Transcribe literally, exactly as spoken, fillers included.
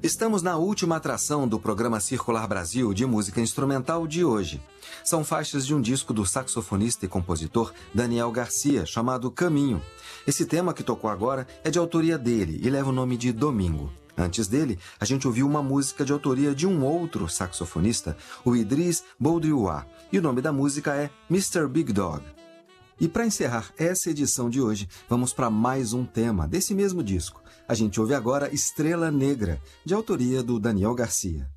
Estamos na última atração do programa Circular Brasil de música instrumental de hoje. São faixas de um disco do saxofonista e compositor Daniel Garcia, chamado Caminho. Esse tema que tocou agora é de autoria dele e leva o nome de Domingo. Antes dele, a gente ouviu uma música de autoria de um outro saxofonista, o Idris Boudioua, e o nome da música é mister Big Dog. E para encerrar essa edição de hoje, vamos para mais um tema desse mesmo disco. A gente ouve agora Estrela Negra, de autoria do Daniel Garcia.